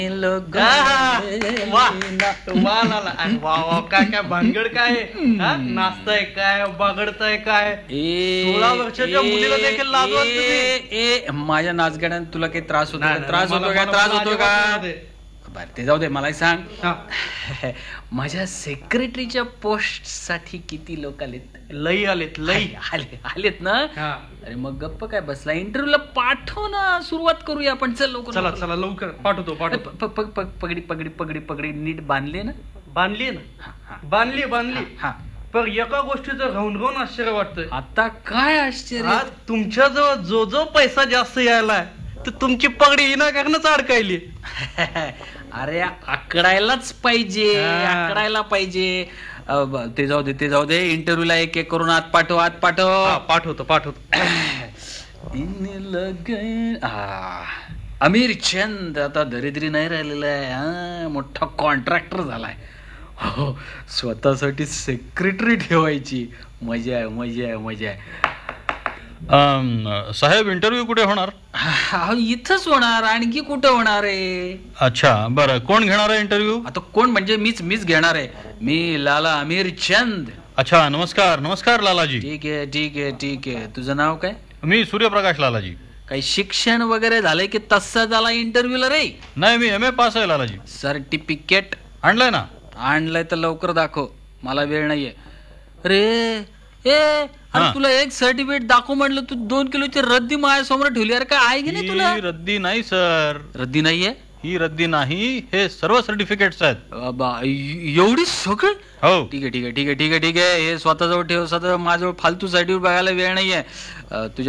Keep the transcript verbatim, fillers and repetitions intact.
लोग वा वा लाला. अरे वा वा काय काय भानगड काय हा? नाचताय काय बागडताय काय सोळा वर्षाच्या मुलीला देखील लाज वाटते ती. ए ए, माझ्या नाचगाण्यात तुला काही त्रास होतो नाही, का? नाही, त्रास मला- होतो का मला- त्रास मला होतो का अजिबात नाही. बरं ते जाऊ दे मला सांग. हा. माझ्या सेक्रेटरीच्या पोस्ट साठी किती लोक आलेत? लई आलेत लई आले आलेत ना? हा. अरे मग गप्प काय बसला? इंटरव्ह्यूला पाठव ना, सुरुवात करूया आपण. चल लवकर चला लवकर. चला लवकर पाठवतो प- पाठवतो. प- प- प- पगडी पगडी पगडी पगडी नीट बांधले ना? बांधली ना हा, हा. बांधली बांधली हा. पण एका गोष्टीचं राहून राहून आश्चर्य वाटतंय. आता काय आश्चर्य? आज तुमच्या जवळ जो जो पैसा जास्त यायलाय तर तुमची पगडी विनाकारणच अडकायली. अरे आकडायलाच पाहिजे, हा. आकडायला पाहिजे. अ, ब- ते जाऊ दे ते जाऊ दे. इंटरव्ह्यूला एक एक करून आत पाठव आत हा, पाठव. पाठवतो पाठवतो. इन लगन आ, आमिर चंद आता दरिद्री नाही राहिलेला आहे. हा, मोठा कॉन्ट्रॅक्टर झालाय. हो, स्वतःसाठी सेक्रेटरी ठेवायची. मजा आहे मजा आहे मजा आहे. अम, साहेब इंटरव्ह्यू कुठे होणार? हा, इथंच होणार, आणखी कुठं होणार आहे? अच्छा बरं, कोण घेणार आहे इंटरव्ह्यू? आता कोण म्हणजे मीच मीच घेणार आहे. मी लाला आमिर चंद. अच्छा नमस्कार नमस्कार लालाजी. ठीक आहे ठीक आहे ठीक आहे. तुझं नाव काय? मी सूर्यप्रकाश लालाजी. काही शिक्षण वगैरे झालंय की तसा झाला इंटरव्ह्यूला रे? नाही मी एम ए पास आहे लालाजी. सर्टिफिकेट आणलंय ना? आणलंय तर लवकर दाखव, मला वेळ नाहीये. रे ए अरे हा. तुला एक सर्टिफिकेट दाखव म्हटलं, तू दोन किलोची रद्दी माझ्यासमोर ठेवली. अरे काय आहे की नाही तुला? ही रद्दी नाही सर, रद्दी नाहीये? ही रद्दी नाही, हे सर्व सर्टिफिकेट्स आहेत. अबा, ए- एवढी सगळं? हो. ठीक आहे ठीक आहे ठीक आहे ठीक आहे ठीक आहे. हे स्वतःजवळ ठेव, स्वतः माझ्याजवळ फालतू सर्टिफिकेट बघायला वेळ नाहीये. अं, तुझ्या